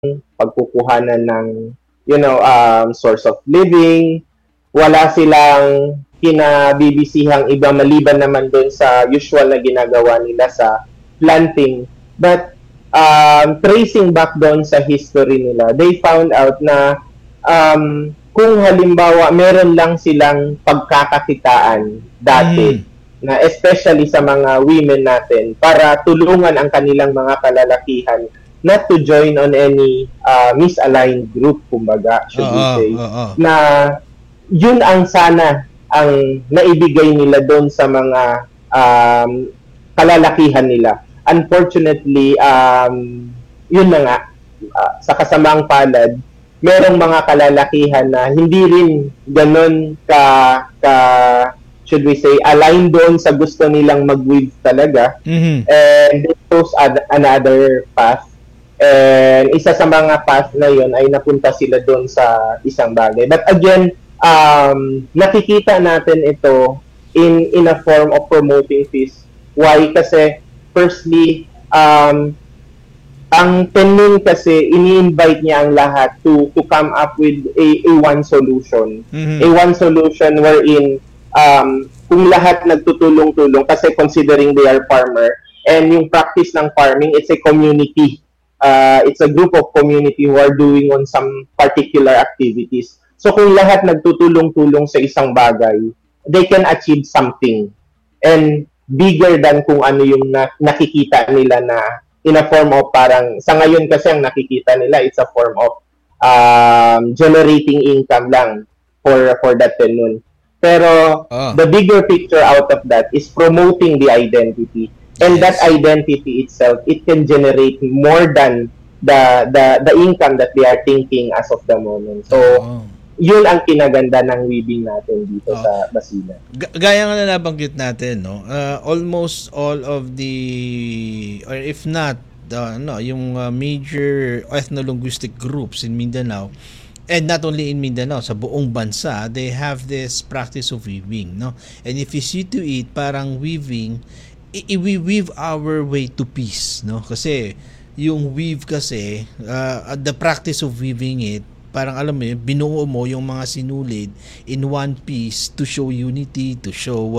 pagkukuhanan ng source of living. Wala silang kinabibisihang iba maliban naman doon sa usual na ginagawa nila sa planting. But tracing back doon sa history nila, they found out na kung halimbawa meron lang silang pagkakakitaan dati, na especially sa mga women natin, para tulungan ang kanilang mga kalalakihan not to join on any misaligned group, kumbaga, should we say, na yun ang sana ang naibigay nila doon sa mga kalalakihan nila. Unfortunately, yun na nga, sa kasamang palad, merong mga kalalakihan na hindi rin ganun should we say, aligned doon sa gusto nilang mag-weave talaga. And they chose another path. And isa sa mga path na yun ay napunta sila doon sa isang bagay. But again, nakikita natin ito in a form of promoting peace. Why? Kasi firstly, ang Tenun kasi ini-invite niya ang lahat to come up with a one solution. A one solution wherein kung lahat nagtutulong-tulong, kasi considering they are farmer, and yung practice ng farming, it's a community. It's a group of community who are doing on some particular activities. So kung lahat nagtutulong-tulong sa isang bagay, they can achieve something. And bigger than kung ano yung nakikita nila na in a form of parang, sa ngayon kasi ang nakikita nila, it's a form of generating income lang for that Tenun. Pero the bigger picture out of that is promoting the identity. And that identity itself, it can generate more than the income that they are thinking as of the moment. So, yun ang kinaganda ng weaving natin dito sa Basilan. Gaya nga na nabanggit natin, no? Almost all of the, or if not, yung major ethno-linguistic groups in Mindanao, and not only in Mindanao, sa buong bansa, they have this practice of weaving, no? And if you see to it, parang weaving, we weave our way to peace, no? Kasi yung weave kasi, the practice of weaving it, parang alam mo yun, binuo mo yung mga sinulid in one piece to show unity, to show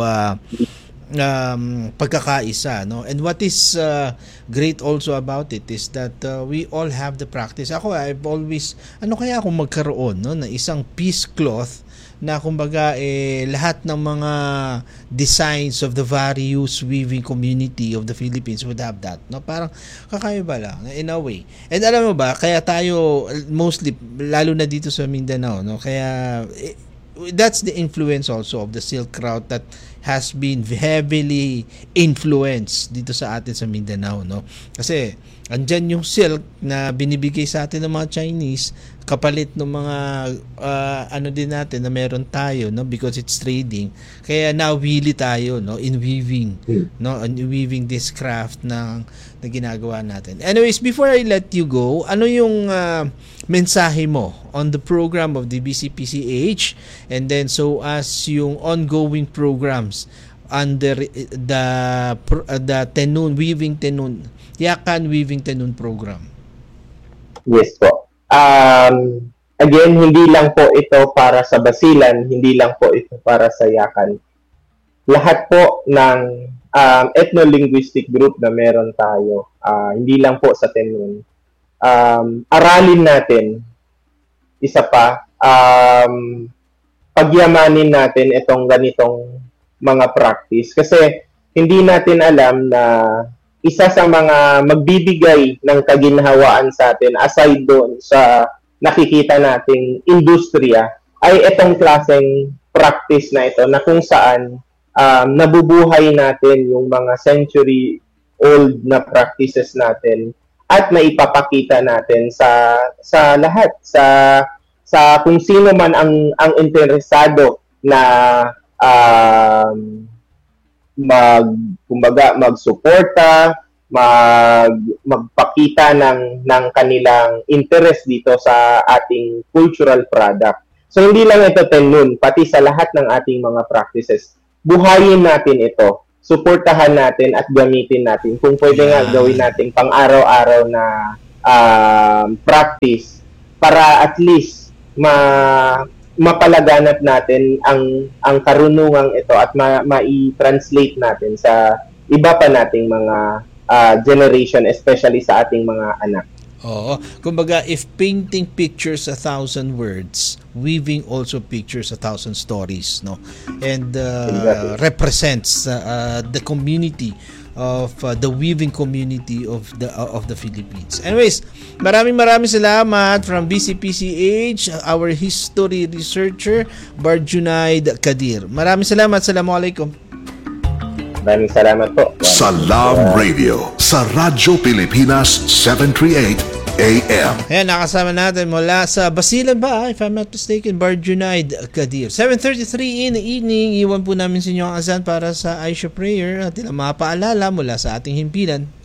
pagkakaisa, no? And what is great also about it is that we all have the practice. Ako, I've always, ano kaya kung magkaroon, no, na isang peace cloth na kumbaga lahat ng mga designs of the various weaving community of the Philippines would have that, no? Parang kakaiba lang in a way. And alam mo ba, kaya tayo mostly, lalo na dito sa Mindanao, no? Kaya that's the influence also of the Silk Route that has been heavily influenced dito sa atin sa Mindanao, no? Kasi andyan yung silk na binibigay sa atin ng mga Chinese kapalit ng mga ano din natin na meron tayo, no, because it's trading. Kaya nawili tayo, no, in weaving, no, in weaving this craft na ginagawa natin. Anyways, before I let you go, ano yung mensahe mo on the program of the BCPCH, and then so as yung ongoing programs under the Tenun Weaving Tenun, Yakan Weaving Tenun program? Yes po. Again, hindi lang po ito para sa Basilan, hindi lang po ito para sa Yakan. Lahat po ng ethno-linguistic group na meron tayo, hindi lang po sa Tenun. Aralin natin, isa pa, pagyamanin natin itong ganitong mga practice. Kasi hindi natin alam na isa sa mga magbibigay ng kaginhawaan sa atin, aside doon sa nakikita nating industriya, ay itong klaseng practice na ito na kung saan nabubuhay natin yung mga century-old na practices natin at naipapakita natin sa lahat, sa kung sino man ang interesado na magsuporta, magpakita ng kanilang interest dito sa ating cultural product. So hindi lang ito Tenun, pati sa lahat ng ating mga practices, buhayin natin ito, suportahan natin at gamitin natin. Kung pwede nga gawin natin pang araw-araw na practice para at least mapalaganap natin ang karunungang ito at mai-translate natin sa iba pa nating mga generation, especially sa ating mga anak. Oo. Kumbaga, if painting pictures 1,000 words, weaving also pictures 1,000 stories, no? And Exactly. represents the community of the weaving community of the Philippines. Anyways, maraming salamat from BCPCH, our history researcher Barjunaid Kadir. Maraming salamat. Assalamualaikum. Maraming salamat po. Salam Radio sa Radyo Pilipinas 738 AM. Ayan, nakasama natin mula sa Basilan ba, if I'm not mistaken, Barjunaid Kadir. 7:33 in the evening, iwan po namin sa inyo ang azan para sa Aisha Prayer at ilang mga paalala mula sa ating himpilan.